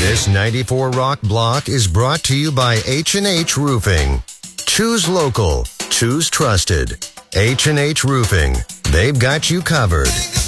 This 94 Rock block is brought to you by H&H Roofing. Choose local. Choose trusted. H&H Roofing. They've got you covered.